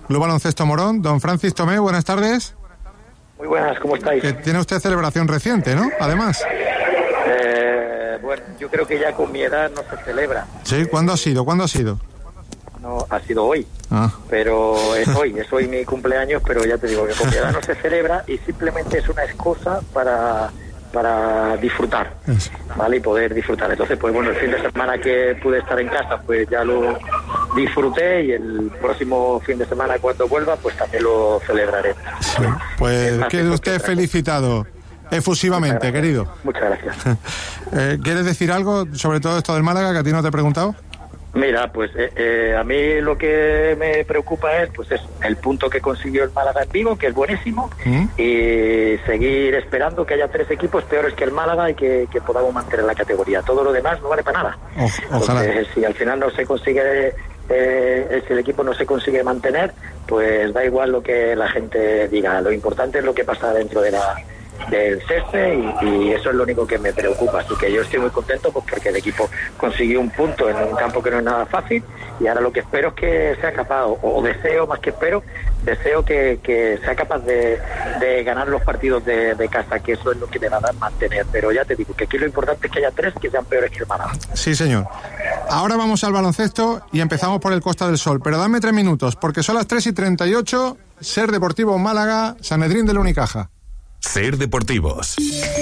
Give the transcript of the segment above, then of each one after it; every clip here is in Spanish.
Club Baloncesto Morón. Don Francis Tomé, buenas tardes. Muy buenas, ¿cómo estáis? Que tiene usted celebración reciente, ¿no? Además. Bueno, yo creo que ya con mi edad no se celebra. Sí, ¿cuándo ha sido? No, ha sido hoy. Pero es hoy mi cumpleaños, pero ya te digo que con mi edad no se celebra y simplemente es una excusa para disfrutar, ¿vale? Y poder disfrutar. Entonces, pues bueno, el fin de semana que pude estar en casa, pues ya lo disfruté y el próximo fin de semana cuando vuelva, pues también lo celebraré. Sí, pues quede usted felicitado efusivamente, querido. Muchas gracias. ¿Quieres decir algo sobre todo esto del Málaga que a ti no te he preguntado? Mira, pues a mí lo que me preocupa es pues el punto que consiguió el Málaga en Vigo, que es buenísimo, y seguir esperando que haya 3 equipos peores que el Málaga y que podamos mantener la categoría. Todo lo demás no vale para nada. Ojalá. Entonces, si al final no se consigue, si el equipo no se consigue mantener, pues da igual lo que la gente diga. Lo importante es lo que pasa dentro del césped y eso es lo único que me preocupa. Así que yo estoy muy contento pues porque el equipo consiguió un punto en un campo que no es nada fácil y ahora lo que espero es que sea capaz, o deseo más que espero, deseo que sea capaz de ganar los partidos de casa, que eso es lo que le va a dar mantener. Pero ya te digo que aquí lo importante es que haya 3 que sean peores que el Málaga. Sí, señor. Ahora vamos al baloncesto y empezamos por el Costa del Sol, pero dame 3 minutos porque son las 3:38, SER Deportivo Málaga, Sanedrín del Unicaja. SER Deportivos.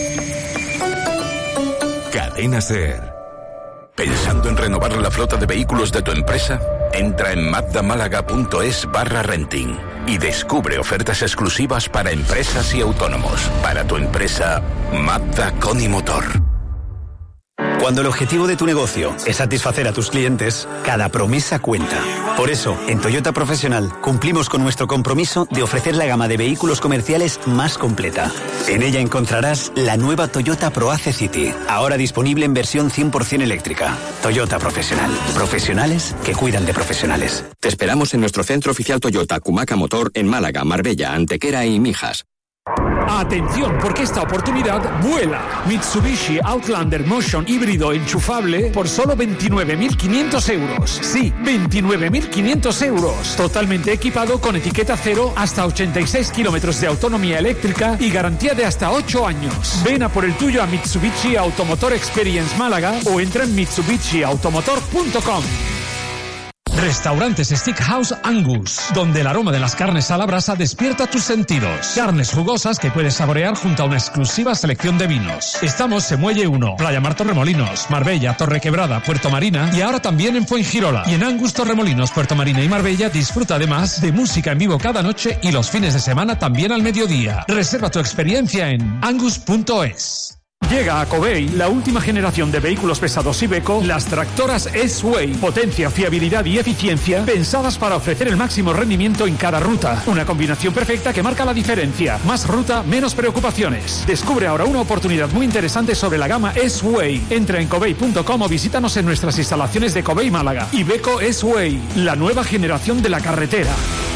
Cadena SER. ¿Pensando en renovar la flota de vehículos de tu empresa? Entra en mazdamálaga.es/renting y descubre ofertas exclusivas para empresas y autónomos. Para tu empresa, Mazda Conimotor. Cuando el objetivo de tu negocio es satisfacer a tus clientes, cada promesa cuenta. Por eso, en Toyota Profesional cumplimos con nuestro compromiso de ofrecer la gama de vehículos comerciales más completa. En ella encontrarás la nueva Toyota ProAce City, ahora disponible en versión 100% eléctrica. Toyota Profesional. Profesionales que cuidan de profesionales. Te esperamos en nuestro centro oficial Toyota Cumaca Motor en Málaga, Marbella, Antequera y Mijas. Atención, porque esta oportunidad vuela. Mitsubishi Outlander Motion híbrido enchufable por solo 29.500 euros. Sí, 29.500 euros. Totalmente equipado con etiqueta cero, hasta 86 kilómetros de autonomía eléctrica y garantía de hasta 8 años. Ven a por el tuyo a Mitsubishi Automotor Experience Málaga o entra en mitsubishiautomotor.com. Restaurantes Steakhouse Angus, donde el aroma de las carnes a la brasa despierta tus sentidos. Carnes jugosas que puedes saborear junto a una exclusiva selección de vinos. Estamos en Muelle 1, Playa Mar Torremolinos, Marbella, Torrequebrada, Puerto Marina y ahora también en Fuengirola. Y en Angus Torremolinos, Puerto Marina y Marbella disfruta además de música en vivo cada noche y los fines de semana también al mediodía. Reserva tu experiencia en angus.es. Llega a Covey la última generación de vehículos pesados Iveco, las tractoras S-Way. Potencia, fiabilidad y eficiencia pensadas para ofrecer el máximo rendimiento en cada ruta. Una combinación perfecta que marca la diferencia. Más ruta, menos preocupaciones. Descubre ahora una oportunidad muy interesante sobre la gama S-Way. Entra en covey.com o visítanos en nuestras instalaciones de Covey Málaga. Iveco S-Way, la nueva generación de la carretera.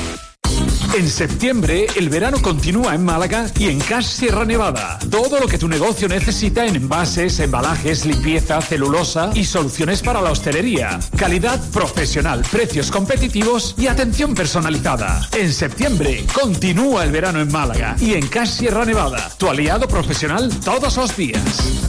En septiembre, el verano continúa en Málaga y en Cash Sierra Nevada. Todo lo que tu negocio necesita en envases, embalajes, limpieza, celulosa y soluciones para la hostelería. Calidad profesional, precios competitivos y atención personalizada. En septiembre, continúa el verano en Málaga y en Cash Sierra Nevada. Tu aliado profesional todos los días.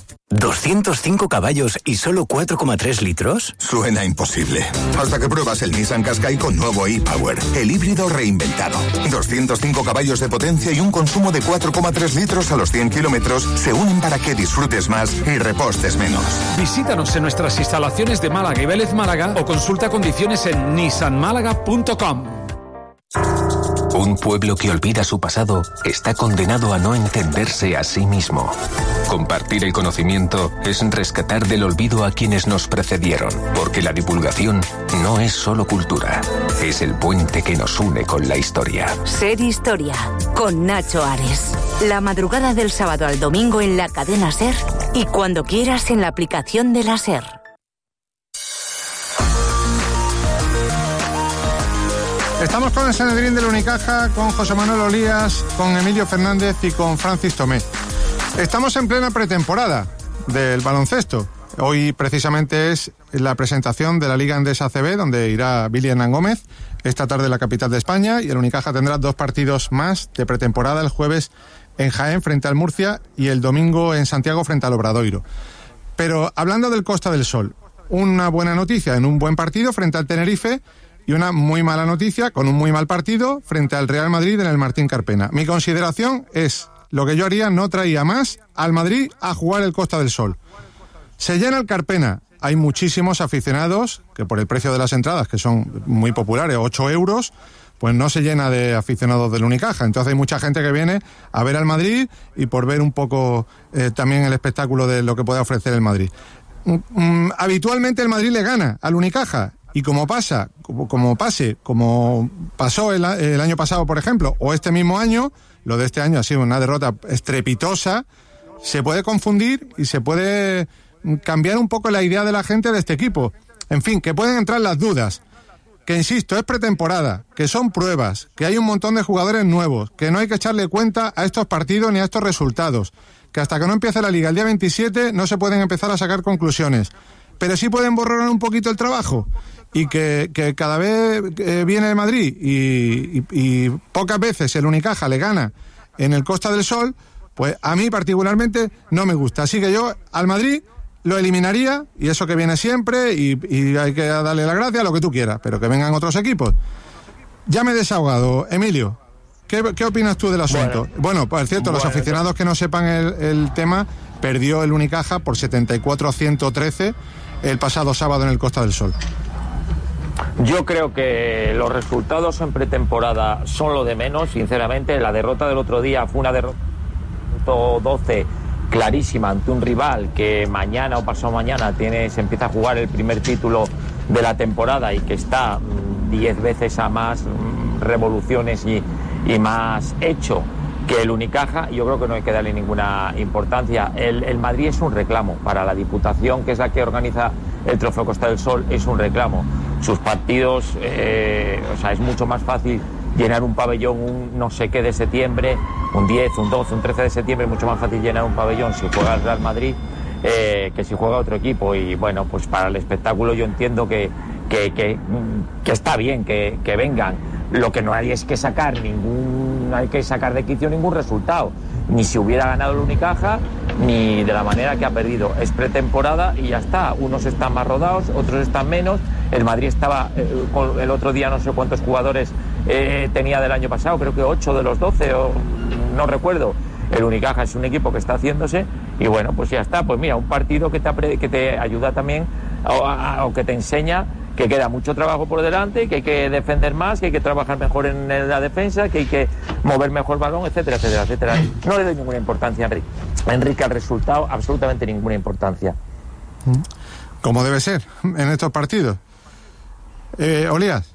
¿205 caballos y solo 4,3 litros? Suena imposible. Hasta que pruebas el Nissan Qashqai con nuevo e-Power, el híbrido reinventado. 205 caballos de potencia y un consumo de 4,3 litros a los 100 kilómetros se unen para que disfrutes más y repostes menos. Visítanos en nuestras instalaciones de Málaga y Vélez Málaga o consulta condiciones en nissanmálaga.com. Un pueblo que olvida su pasado está condenado a no entenderse a sí mismo. Compartir el conocimiento es rescatar del olvido a quienes nos precedieron, porque la divulgación no es solo cultura, es el puente que nos une con la historia. Ser Historia, con Nacho Ares. La madrugada del sábado al domingo en la cadena SER y cuando quieras en la aplicación de la SER. Estamos con el Sanedrín del Unicaja, con José Manuel Olías, con Emilio Fernández y con Francis Tomé. Estamos en plena pretemporada del baloncesto. Hoy precisamente es la presentación de la Liga Endesa ACB, donde irá Billy Hernán Gómez, esta tarde en la capital de España, y el Unicaja tendrá 2 partidos más de pretemporada, el jueves en Jaén frente al Murcia y el domingo en Santiago frente al Obradoiro. Pero hablando del Costa del Sol, una buena noticia en un buen partido frente al Tenerife y una muy mala noticia con un muy mal partido frente al Real Madrid en el Martín Carpena. Mi consideración es, lo que yo haría, no traía más al Madrid a jugar el Costa del Sol. Se llena el Carpena, hay muchísimos aficionados que por el precio de las entradas, que son muy populares, 8 euros, pues no se llena de aficionados del Unicaja. Entonces hay mucha gente que viene a ver al Madrid y por ver un poco también el espectáculo de lo que puede ofrecer el Madrid. Habitualmente el Madrid le gana al Unicaja, y como pasó el año pasado, por ejemplo, o este mismo año, lo de este año ha sido una derrota estrepitosa, se puede confundir y se puede cambiar un poco la idea de la gente de este equipo. En fin, que pueden entrar las dudas, que insisto, es pretemporada, que son pruebas, que hay un montón de jugadores nuevos, que no hay que echarle cuenta a estos partidos ni a estos resultados, que hasta que no empiece la Liga el día 27 no se pueden empezar a sacar conclusiones, pero sí pueden borrar un poquito el trabajo, y que cada vez viene el Madrid y pocas veces el Unicaja le gana en el Costa del Sol, pues a mí particularmente no me gusta. Así que yo al Madrid lo eliminaría, y eso que viene siempre, y hay que darle la gracia, lo que tú quieras, pero que vengan otros equipos. Ya me he desahogado. Emilio, ¿qué opinas tú del asunto? Bueno, por cierto, los aficionados que no sepan el tema, perdió el Unicaja por 74-113 el pasado sábado en el Costa del Sol. Yo creo que los resultados en pretemporada son lo de menos, sinceramente. La derrota del otro día fue una derrota 12 clarísima ante un rival que mañana o pasado mañana se empieza a jugar el primer título de la temporada y que está 10 veces a más revoluciones y más hecho que el Unicaja. Yo creo que no hay que darle ninguna importancia. El Madrid es un reclamo para la Diputación, que es la que organiza el Trofeo Costa del Sol, es un reclamo. Sus partidos, es mucho más fácil llenar un pabellón un no sé qué de septiembre, un 10, un 12, un 13 de septiembre, es mucho más fácil llenar un pabellón si juega el Real Madrid que si juega otro equipo. Y bueno, pues para el espectáculo yo entiendo que está bien que vengan. Lo que no hay es que sacar de quicio ningún resultado, ni si hubiera ganado el Unicaja, ni de la manera que ha perdido. Es pretemporada y ya está. Unos están más rodados, otros están menos. El Madrid estaba el otro día, no sé cuántos jugadores tenía del año pasado, creo que 8 de los 12, o no recuerdo. El Unicaja es un equipo que está haciéndose, y bueno, pues ya está. Pues mira, un partido que te ayuda también o que te enseña que queda mucho trabajo por delante, que hay que defender más, que hay que trabajar mejor en la defensa, que hay que mover mejor el balón, etcétera, etcétera, etcétera. No le doy ninguna importancia a Enrique al resultado, absolutamente ninguna importancia. Como debe ser en estos partidos. Olías.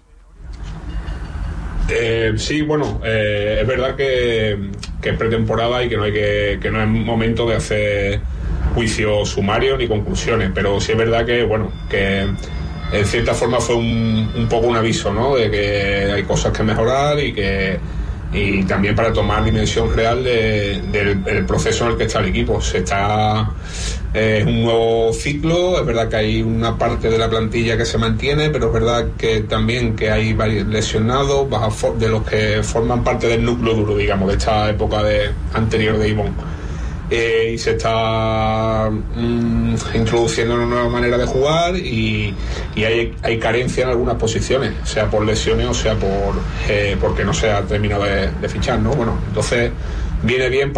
Sí, bueno, es verdad que es pretemporada y que no es momento de hacer juicios sumarios ni conclusiones, pero sí es verdad que en cierta forma fue un poco un aviso, ¿no? De que hay cosas que mejorar y también para tomar dimensión real del proceso en el que está el equipo. Es un nuevo ciclo. Es verdad que hay una parte de la plantilla que se mantiene, pero es verdad que también que hay varios lesionados de los que forman parte del núcleo duro, digamos, de esta época anterior de Ivonne. Y se está introduciendo una nueva manera de jugar y hay carencia en algunas posiciones, sea por lesiones o sea porque no se ha terminado de fichar, ¿no? Bueno, entonces viene bien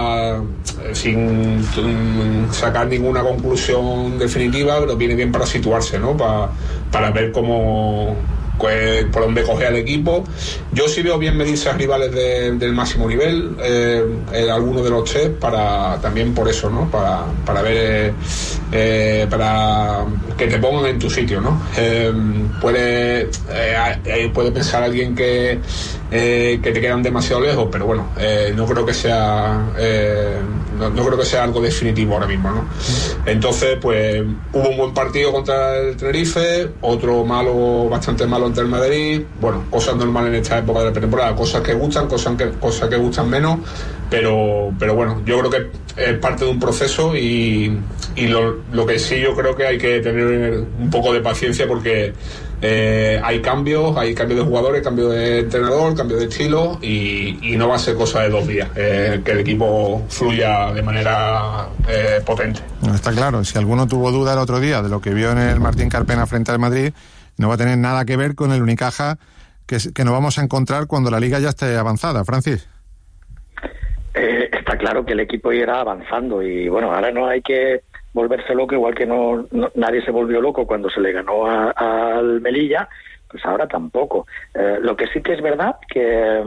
sin sacar ninguna conclusión definitiva, pero viene bien para situarse, ¿no? Para ver por dónde coge al equipo. Yo sí veo bien medirse a rivales del máximo nivel, algunos de los tres, también por eso, ¿no? Para ver, para que te pongan en tu sitio, ¿no? Puede pensar alguien que te quedan demasiado lejos, pero bueno, no creo que sea algo definitivo ahora mismo, ¿no? Entonces, pues hubo un buen partido contra el Tenerife, otro bastante malo ante el Madrid. Bueno, cosas normales en esta época de la pretemporada, cosas que gustan, cosas que gustan menos, pero bueno, yo creo que es parte de un proceso y lo que sí yo creo que hay que tener un poco de paciencia, porque hay cambios de jugadores, cambio de entrenador, cambio de estilo y no va a ser cosa de 2 días que el equipo fluya de manera potente. No, está claro, si alguno tuvo duda el otro día de lo que vio en el Martín Carpena frente al Madrid, no va a tener nada que ver con el Unicaja que nos vamos a encontrar cuando la liga ya esté avanzada. Francis. Está claro que el equipo irá avanzando y bueno, ahora no hay que volverse loco, igual que no nadie se volvió loco cuando se le ganó al Melilla, pues ahora tampoco. Lo que sí que es verdad que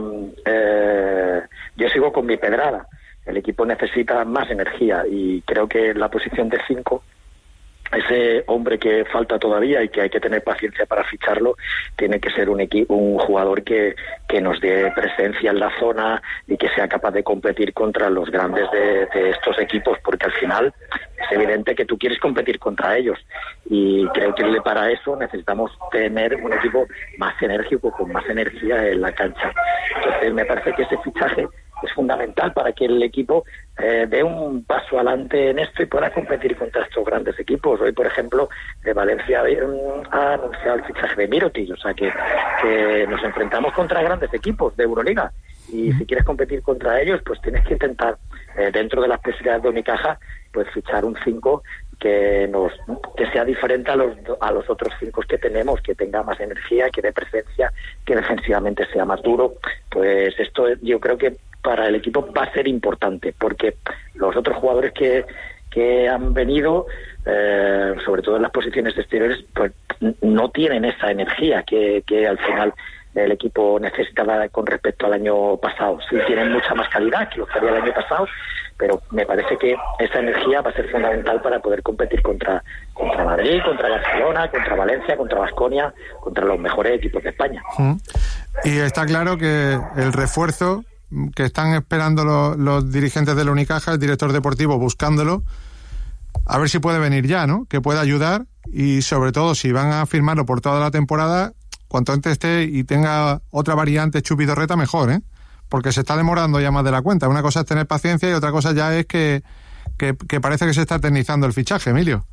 yo sigo con mi pedrada. El equipo necesita más energía y creo que la posición de 5, ese hombre que falta todavía y que hay que tener paciencia para ficharlo, tiene que ser un jugador que nos dé presencia en la zona y que sea capaz de competir contra los grandes de estos equipos, porque al final es evidente que tú quieres competir contra ellos y creo que para eso necesitamos tener un equipo más enérgico, con más energía en la cancha. Entonces me parece que ese fichaje es fundamental para que el equipo dé un paso adelante en esto y pueda competir contra estos grandes equipos. Hoy, por ejemplo, Valencia ha anunciado el fichaje de Mirotic, o sea que nos enfrentamos contra grandes equipos de Euroliga y si quieres competir contra ellos, pues tienes que intentar, dentro de las posibilidades de Unicaja, pues fichar un 5 que sea diferente a los otros 5 que tenemos, que tenga más energía, que dé presencia, que defensivamente sea más duro. Pues esto yo creo que para el equipo va a ser importante, porque los otros jugadores que han venido, sobre todo en las posiciones exteriores, pues no tienen esa energía que al final el equipo necesitaba con respecto al año pasado. Sí tienen mucha más calidad que lo que había el año pasado, pero me parece que esa energía va a ser fundamental para poder competir contra Madrid, contra Barcelona, contra Valencia, contra Baskonia, contra los mejores equipos de España. Y está claro que el refuerzo que están esperando los dirigentes del Unicaja, el director deportivo buscándolo, a ver si puede venir ya, ¿no? Que pueda ayudar y sobre todo si van a firmarlo por toda la temporada, cuanto antes esté y tenga otra variante Chupi Dorreta, mejor, ¿eh? Porque se está demorando ya más de la cuenta. Una cosa es tener paciencia y otra cosa ya es que parece que se está eternizando el fichaje, Emilio.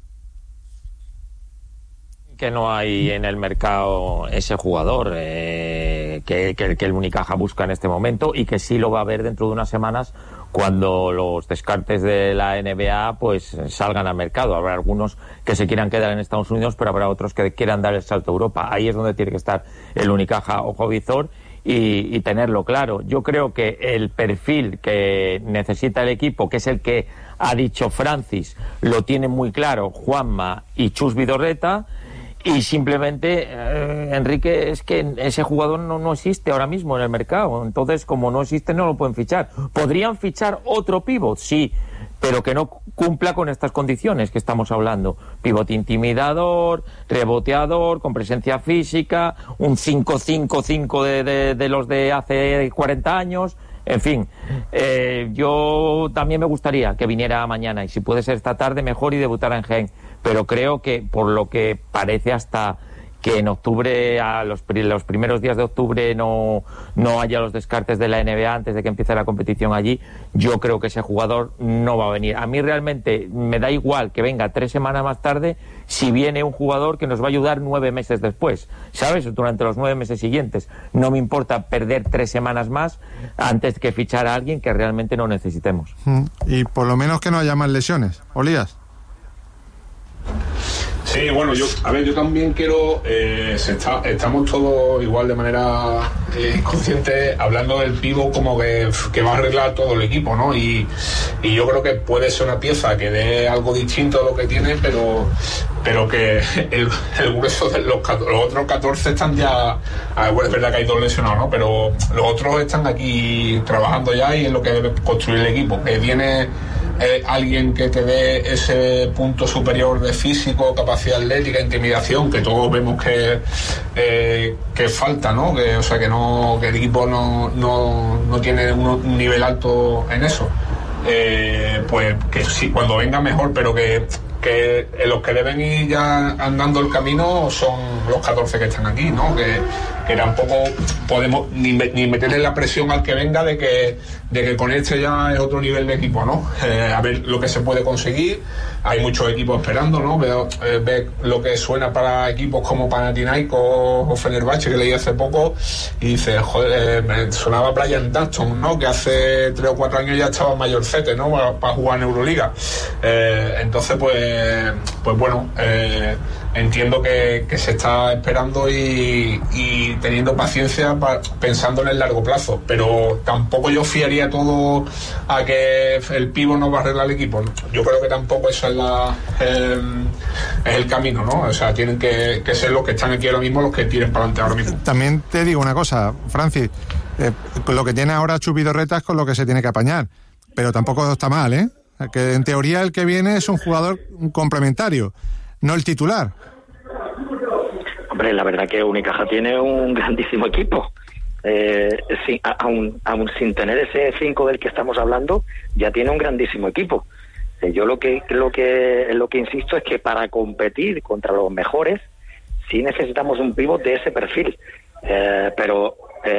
Que no hay en el mercado ese jugador que el Unicaja busca en este momento y que sí lo va a haber dentro de unas semanas cuando los descartes de la NBA pues salgan al mercado. Habrá algunos que se quieran quedar en Estados Unidos, pero habrá otros que quieran dar el salto a Europa. Ahí es donde tiene que estar el Unicaja ojo visor y tenerlo claro. Yo creo que el perfil que necesita el equipo, que es el que ha dicho Francis, lo tiene muy claro Juanma y Chus Vidorreta. Y simplemente, Enrique, es que ese jugador no existe ahora mismo en el mercado. Entonces, como no existe, no lo pueden fichar. ¿Podrían fichar otro pívot? Sí, pero que no cumpla con estas condiciones que estamos hablando. Pívot intimidador, reboteador, con presencia física, un 5-5-5 de los de hace 40 años... En fin, yo también me gustaría que viniera mañana y si puede ser esta tarde mejor y debutara en Gen, pero creo que por lo que parece hasta que en octubre, a los primeros días de octubre no haya los descartes de la NBA antes de que empiece la competición allí, yo creo que ese jugador no va a venir. A mí realmente me da igual que venga 3 semanas más tarde si viene un jugador que nos va a ayudar 9 meses después, ¿sabes? Durante los 9 meses siguientes. No me importa perder 3 semanas más antes que fichar a alguien que realmente no necesitemos. Y por lo menos que no haya más lesiones. Olías. Sí, bueno, yo también quiero, estamos todos igual de manera consciente hablando del pívot como que va a arreglar todo el equipo, ¿no? Y yo creo que puede ser una pieza que dé algo distinto a lo que tiene, pero que el grueso de los otros 14 están ya, bueno, es verdad que hay 2 lesionados, ¿no? Pero los otros están aquí trabajando ya y es lo que debe construir el equipo, que viene alguien que te dé ese punto superior de físico, capacidad atlética, intimidación, que todos vemos que falta, ¿no? Que el equipo no tiene un nivel alto en eso. Pues que sí, cuando venga mejor, pero que que los que deben ir ya andando el camino son los 14 que están aquí, ¿no? Que tampoco podemos ni meterle la presión al que venga de que con este ya es otro nivel de equipo, ¿no? A ver lo que se puede conseguir. Hay muchos equipos esperando, ¿no? Ve lo que suena para equipos como Panathinaikos o Fenerbahce, que leí hace poco, y dice, joder, me sonaba Brian Dutton, ¿no? Que hace 3 o 4 años ya estaba mayorcete, ¿no? Para jugar en Euroliga. Entonces, pues bueno, entiendo que se está esperando y teniendo paciencia pensando en el largo plazo, pero tampoco yo fiaría todo a que el pívot no va a arreglar el equipo. Yo creo que tampoco eso es el camino, ¿no? O sea, tienen que ser los que están aquí ahora mismo los que tiren para adelante ahora mismo. También te digo una cosa, Francis, con lo que tiene ahora Chus Vidorreta es con lo que se tiene que apañar, pero tampoco está mal, ¿eh? Que en teoría el que viene es un jugador complementario, no el titular. Hombre, la verdad que Unicaja tiene un grandísimo equipo. Aún sin tener ese 5 del que estamos hablando, ya tiene un grandísimo equipo. Yo lo que insisto es que para competir contra los mejores sí necesitamos un pívot de ese perfil, pero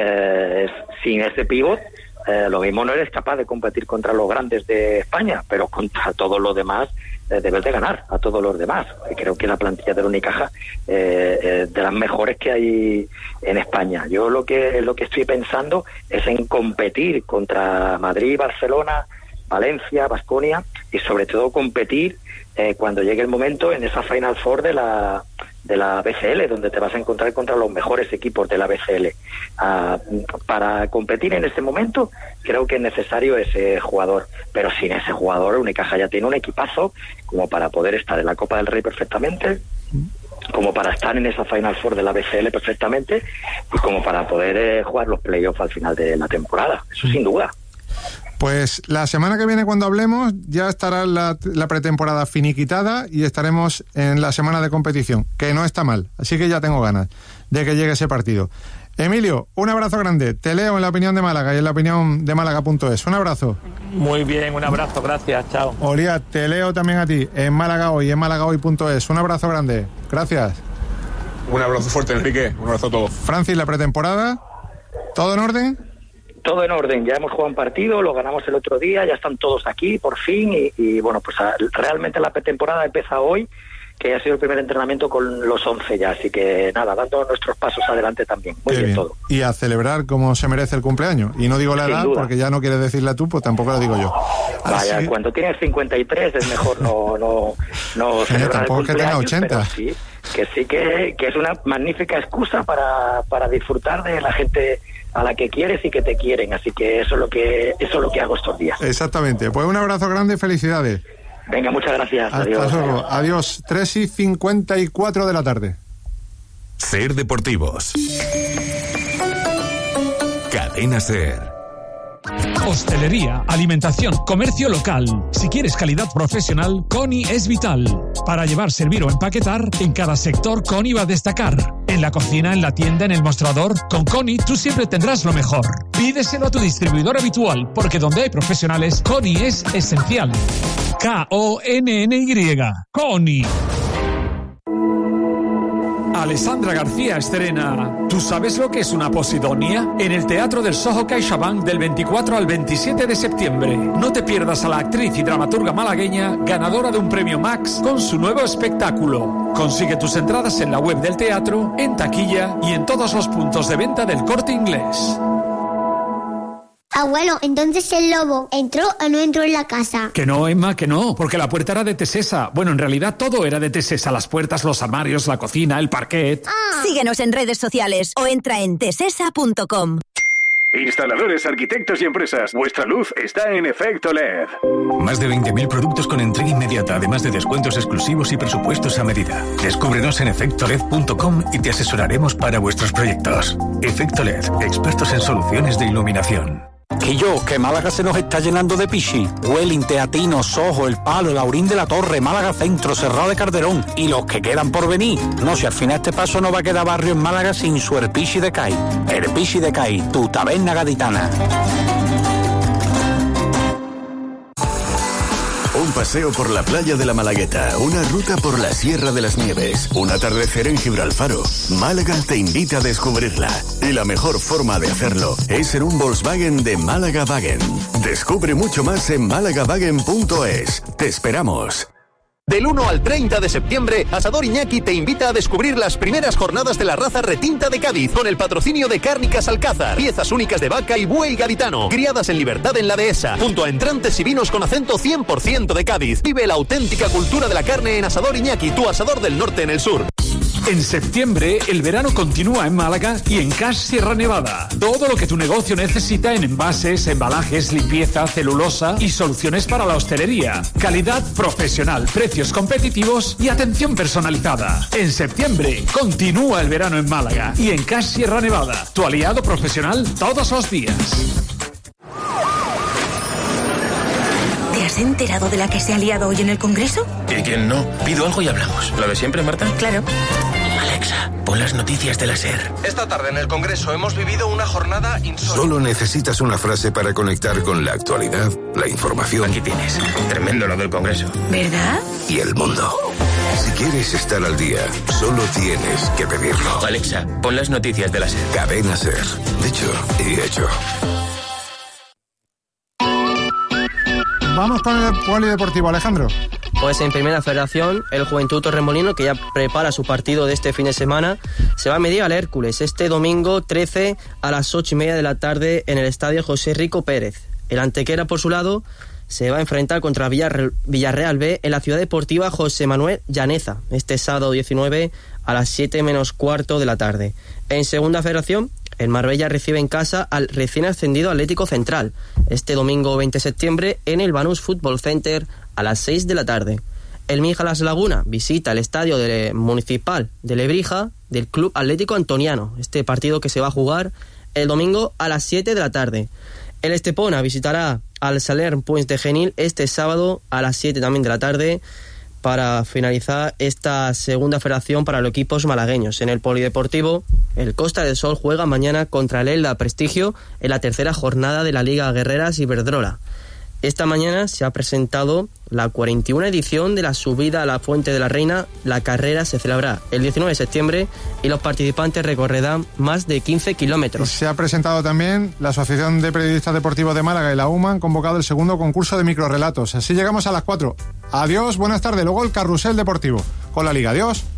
sin ese pívot lo mismo no eres capaz de competir contra los grandes de España, pero contra todos los demás debes de ganar a todos los demás. Creo que la plantilla de la Unicaja de las mejores que hay en España. Yo lo que estoy pensando es en competir contra Madrid, Barcelona, Valencia, Baskonia, y sobre todo competir cuando llegue el momento en esa Final Four de la BCL, donde te vas a encontrar contra los mejores equipos de la BCL. Para competir en ese momento creo que es necesario ese jugador, pero sin ese jugador Unicaja ya tiene un equipazo como para poder estar en la Copa del Rey perfectamente, como para estar en esa Final Four de la BCL perfectamente, y como para poder jugar los playoffs al final de la temporada, eso sin duda. Pues la semana que viene, cuando hablemos, ya estará la pretemporada finiquitada y estaremos en la semana de competición, que no está mal, así que ya tengo ganas de que llegue ese partido. Emilio, un abrazo grande, te leo en La Opinión de Málaga y en laopiniondemalaga.es. Un abrazo. Muy bien, un abrazo, gracias, chao. Olía, te leo también a ti en Málaga Hoy, en malagahoy.es. Un abrazo grande, gracias. Un abrazo fuerte, Enrique, un abrazo a todos. Francis, la pretemporada, ¿todo en orden? Todo en orden, ya hemos jugado un partido, lo ganamos el otro día, ya están todos aquí por fin y bueno, pues realmente la pretemporada empieza hoy, que ha sido el primer entrenamiento con los 11 ya, así que nada, dando nuestros pasos adelante también, muy bien todo. Y a celebrar como se merece el cumpleaños, y no digo la edad porque ya no quieres decirla tú, pues tampoco la digo yo. Vaya, así... cuando tienes 53 es mejor no celebrar tampoco el es que tenga 80. Pero sí que es una magnífica excusa para disfrutar de la gente a la que quieres y que te quieren, así que eso es lo que hago estos días. Exactamente, pues un abrazo grande y felicidades. Venga, muchas gracias. Adiós. Adiós. 3:54 de la tarde. Ser Deportivos. Cadena Ser. Hostelería, alimentación, comercio local. Si quieres calidad profesional, Coni es vital. Para llevar, servir o empaquetar, en cada sector Coni va a destacar. En la cocina, en la tienda, en el mostrador, con Coni tú siempre tendrás lo mejor. Pídeselo a tu distribuidor habitual, porque donde hay profesionales, Coni es esencial. K-O-N-N-Y. Coni. Alessandra García estrena ¿Tú sabes lo que es una posidonia? En el Teatro del Soho CaixaBank del 24 al 27 de septiembre. No te pierdas a la actriz y dramaturga malagueña ganadora de un premio Max con su nuevo espectáculo. Consigue tus entradas en la web del teatro, en taquilla y en todos los puntos de venta del Corte Inglés. Abuelo, entonces el lobo ¿entró o no entró en la casa? Que no, Emma, que no, porque la puerta era de Tesesa. Bueno, en realidad todo era de Tesesa, las puertas, los armarios, la cocina, el parquet. Síguenos en redes sociales o entra en tesesa.com. Instaladores, arquitectos y empresas, vuestra luz está en Efecto LED. Más de 20.000 productos con entrega inmediata, además de descuentos exclusivos y presupuestos a medida. Descúbrenos en efectoled.com y te asesoraremos para vuestros proyectos. Efecto LED, expertos en soluciones de iluminación. Que Málaga se nos está llenando de pichi. Welling, Teatino, Soho, El Palo, Laurín de la Torre, Málaga Centro, Serrao de Calderón y los que quedan por venir. No, si al final este paso no va a quedar barrio en Málaga sin su Erpichi de CAI. Erpichi de CAI, tu taberna gaditana. Un paseo por la playa de la Malagueta, una ruta por la Sierra de las Nieves, un atardecer en Gibralfaro. Málaga te invita a descubrirla. Y la mejor forma de hacerlo es en un Volkswagen de Málaga Wagen. Descubre mucho más en malagawagen.es. Te esperamos. Del 1 al 30 de septiembre, Asador Iñaki te invita a descubrir las primeras jornadas de la raza retinta de Cádiz, con el patrocinio de Cárnicas Alcázar, piezas únicas de vaca y buey gaditano, criadas en libertad en la dehesa, junto a entrantes y vinos con acento 100% de Cádiz. Vive la auténtica cultura de la carne en Asador Iñaki, tu asador del norte en el sur. En septiembre, el verano continúa en Málaga y en Cash Sierra Nevada. Todo lo que tu negocio necesita en envases, embalajes, limpieza, celulosa y soluciones para la hostelería. Calidad profesional, precios competitivos y atención personalizada. En septiembre, continúa el verano en Málaga y en Cash Sierra Nevada, tu aliado profesional todos los días. ¿Te has enterado de la que se ha liado hoy en el Congreso? ¿Y quién no? Pido algo y hablamos. ¿Lo de siempre, Marta? Claro. Alexa, pon las noticias de la SER. Esta tarde en el Congreso hemos vivido una jornada insólita. Solo necesitas una frase para conectar con la actualidad, la información. Aquí tienes. Tremendo lo del Congreso. ¿Verdad? Y el mundo. Si quieres estar al día, solo tienes que pedirlo. Alexa, pon las noticias de la SER. Cadena SER. Dicho y hecho. Vamos con el polideportivo, Alejandro. Pues en Primera Federación, el Juventud Torremolino, que ya prepara su partido de este fin de semana, se va a medir al Hércules este domingo 13 a las 8:30 de la tarde en el estadio José Rico Pérez. El Antequera, por su lado, se va a enfrentar contra Villarreal B en la ciudad deportiva José Manuel Llaneza, este sábado 19 a las 7 menos cuarto de la tarde. En Segunda Federación, el Marbella recibe en casa al recién ascendido Atlético Central, este domingo 20 de septiembre en el Banús Fútbol Center a las 6 de la tarde. El Míjalas Laguna visita el estadio municipal de Lebrija del Club Atlético Antoniano, este partido que se va a jugar el domingo a las 7 de la tarde. El Estepona visitará al Salern Puig de Genil este sábado a las 7 también de la tarde para finalizar esta segunda federación para los equipos malagueños. En el polideportivo, el Costa del Sol juega mañana contra el Elda Prestigio en la tercera jornada de la Liga Guerreras Iberdrola. Esta mañana se ha presentado la 41 edición de la subida a la Fuente de la Reina. La carrera se celebrará el 19 de septiembre y los participantes recorrerán más de 15 kilómetros. Se ha presentado también la Asociación de Periodistas Deportivos de Málaga y la UMA han convocado el segundo concurso de microrrelatos. Así llegamos a las 4. Adiós, buenas tardes. Luego el carrusel deportivo con la Liga. Adiós.